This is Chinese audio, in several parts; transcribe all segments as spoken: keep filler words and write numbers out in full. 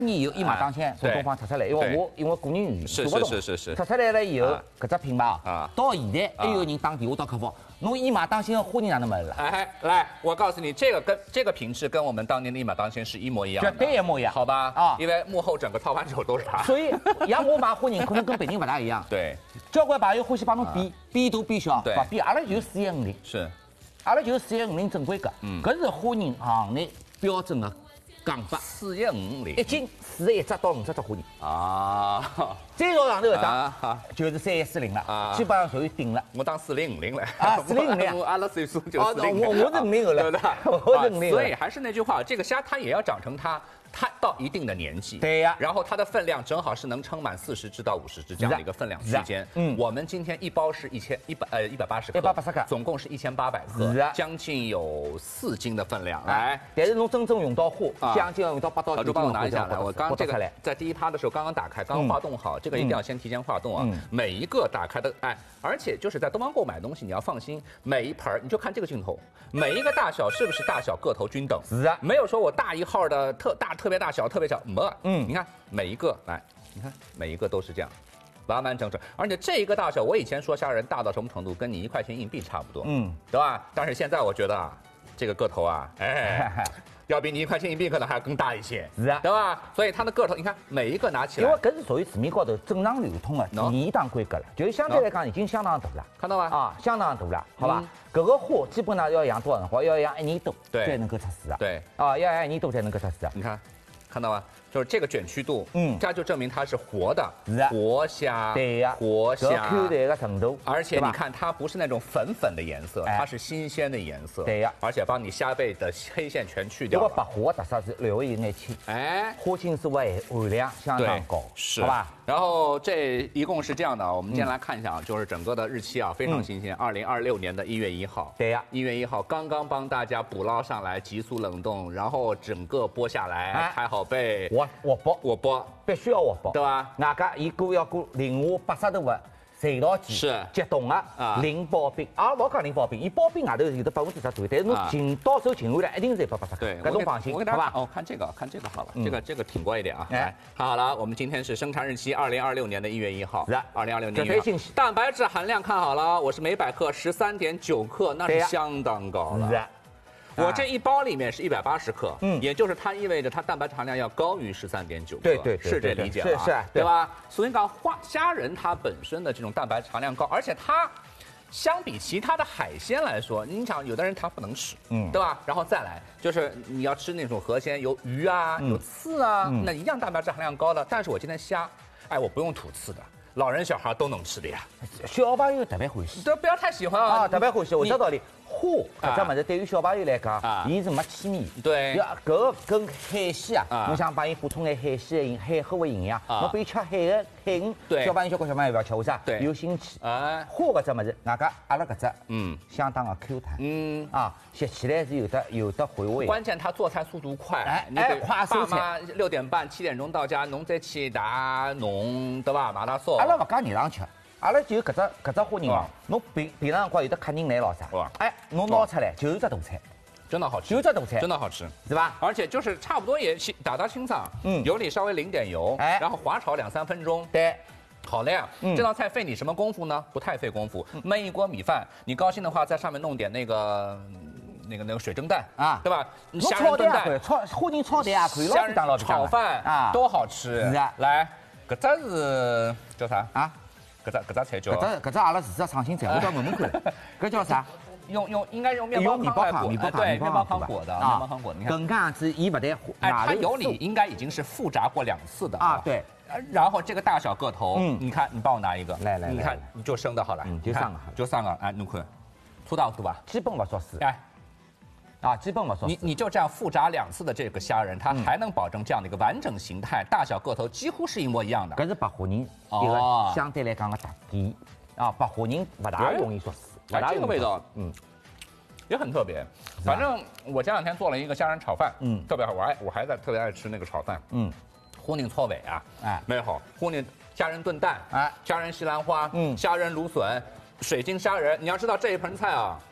年以后一马当先从东方撤出来，因为我因为个人原因是做不动， 是是是是， 撤出来了以后，搿只品牌啊， 到现在还有人打电话到客服，侬一马当先的花人哪能没了？ 哎，来，我告诉你，这个跟这个品质跟我们当年的一马当先是一模一样的， 绝对一模一样， 好吧？ 啊， 因为幕后整个操盘手都是他， 所以像我买花人可能跟别人不大一样， 对， 交关朋友欢喜帮侬比比大比小， 对， 不比，阿拉就四一五零， 是， 阿拉就四一五零正规格，嗯，搿是花人行内标准的。讲法四一五零， 一斤四十一只到五十只花人啊， 再朝上头一档就是三一四零了，基本上属于顶了。 我当四零五零了啊，四零五零， 阿拉岁数就四零， 我我是五零后了， 对不对？ 我是五零后。 所以还是那句话，这个虾它也要长成它。它到一定的年纪， 对呀， 然后它的分量正好是能撑满四十只到五十只这样的一个分量区间。嗯，我们今天一包是一千一百呃一百八十克， 一百八十克， 总共是一千八百克，将近有四斤的分量。来， 但是侬真正用到货，将近要用到八到九斤。 老朱帮我拿一下来，我刚这个来在第一趴的时候刚刚打开，刚刚化冻好，这个一定要先提前化冻啊。每一个打开的，哎，而且就是在东方购买东西，你要放心，每一盆你就看这个镜头，每一个大小是不是大小个头均等？ 是啊， 没有说我大一号的特大特别大小特别小。没， 嗯， 你看每一个来，你看每一个都是这样，完完整整，而且这一个大小，我以前说虾仁大到什么程度，跟你一块钱硬币差不多，嗯，对吧？但是现在我觉得啊，这个个头啊，哎，要比你一块钱硬币可能还要更大一些， 是啊， 对吧？所以它的个头，你看每一个拿起来， 因为搿是属于市面高头正常流通的第一档规格了，就是相对来讲已经相当大了， 看到吗？ 啊，相当大了，好吧？搿个货基本上要养多少辰光？要养一年多才能够出市啊， 对， 啊，要养一年多才能够出市啊， 你看。看到吗？就是这个卷曲度，嗯，这就证明它是活的， 是活虾， 对呀， 活虾 Q 的一个程度， 而且你看它不是那种粉粉的颜色，它是新鲜的颜色， 对呀， 而且帮你虾背的黑线全去掉了。 这个白花的特色是略微有点轻，哎，花青素含含量相当高， 是， 好吧？ 然后这一共是这样的，我们今天来看一下啊，就是整个的日期啊非常新鲜，二零二六年的一月一号， 对呀， 一月一号刚刚帮大家捕捞上来，急速冷冻，然后整个剥下来，开好背。 我我剥我剥， 必须要我剥， 对吧？ 外加一个要过零下八十度的隧道机， 是急冻的啊，零刨冰，啊，勿讲零刨冰，伊刨冰外头有的百分之十左右，但是侬进到手进下来一定是一百八十克， 对， 搿种放心，好吧？ 哦，看这个，看这个好了，这个这个挺过一点啊。来，看好了，我们今天是生产日期二零二六年的一月一号， 是二零二六年。 绝对信息。 蛋白质含量看好了，我是每百克十三点九克，那是相当高了。 是。 我这一包里面是一百八十克，嗯，也就是它意味着它蛋白质含量要高于十三点九克， 对对， 是这理解吧？ 是是， 对吧？所以讲花虾仁它本身的这种蛋白质含量高，而且它相比其他的海鲜来说，你想有的人他不能吃，嗯，对吧？然后再来就是你要吃那种河鲜，有鱼啊，有刺啊，那一样蛋白质含量高的。但是我今天虾，哎，我不用吐刺的。老人小孩都能吃的呀， 小朋友特别欢喜， 都不要太喜欢啊， 特别欢喜。我知道理，花搿只物事对于小朋友来讲，伊是没铅味， 对， 要搿个跟海鲜啊，侬想帮伊补充点海鲜的营海货的营养，侬拨伊吃海的海鱼，小朋友小小朋友不要吃，为啥？有腥气。哎，花搿只物事，外加阿拉搿只，嗯，相当的 Q 弹，嗯啊，吸起来是有的有的回味。 关键它做菜速度快， 哎哎，快速菜。六点半七点钟到家，侬再去打弄，对吧？马拉松。 阿拉勿讲热上吃，阿拉就搿只搿只花人哦，侬平平常辰光有的客人来咾啥，哎，侬拿出来就是只大菜， 真的好吃， 就是只大菜， 真的好吃， 是吧？ 而且就是差不多也打打清爽，嗯，油里稍微淋点油，哎，然后滑炒两三分钟， 对， 好了呀。这道菜费你什么功夫呢？不太费功夫，焖一锅米饭，你高兴的话在上面弄点那个。那个那个水蒸蛋啊，对吧？ 虾仁炖蛋，炒花仁炒蛋也可以， 虾仁炒饭啊，多好吃！ 是啊， 来，搿只是叫啥啊？搿只搿只菜叫？ 搿只搿只阿拉自家创新菜，我到问问看。搿叫啥？ 用用应该用面包糠面包糠对面包糠裹的面包糠裹的。你看， 更样子伊不带， 哎，它油里应该已经是复炸过两次的啊，对。 然后这个大小个头，嗯，你看，你帮我拿一个， 来来， 你看你就生的好了， 嗯，就三个， 就三个，哎，侬看，粗大度吧？ 基本不说死， 哎。 啊，基本嘛说， 你你就这样复炸两次的这个虾仁，它还能保证这样的一个完整形态，大小个头几乎是一模一样的。 搿是白花仁一个相对来讲的特点啊，白花仁不大容易说死， 不大这个味道，嗯，也很特别。反正我前两天做了一个虾仁炒饭，嗯，特别好，我还我还在特别爱吃那个炒饭，嗯，胡宁错尾啊，哎，没好，胡宁虾仁炖蛋，哎，虾仁西兰花，嗯，虾仁芦笋，水晶虾仁。你要知道这一盆菜啊。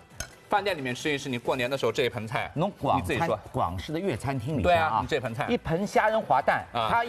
饭店里面吃一吃，你过年的时候这一盆菜， 侬广你自己说， 广式的粤餐厅里对啊，你这盆菜一盆虾仁滑蛋，它。